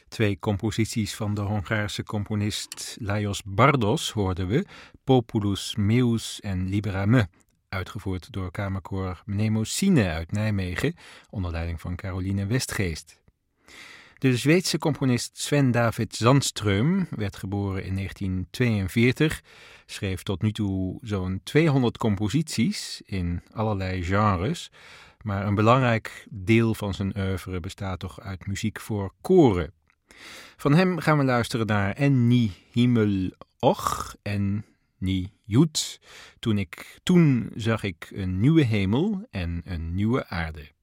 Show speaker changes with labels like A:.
A: Twee composities van de Hongaarse componist Lajos Bardos hoorden we, Populus Meus en Libera Me, uitgevoerd door kamerkoor Mnemosine uit Nijmegen, onder leiding van Caroline Westgeest. De Zweedse componist Sven David Zandström werd geboren in 1942, schreef tot nu toe zo'n 200 composities in allerlei genres, maar een belangrijk deel van zijn oeuvre bestaat toch uit muziek voor koren. Van hem gaan we luisteren naar En nie himmel och en nie jud. Toen zag ik een nieuwe hemel en een nieuwe aarde.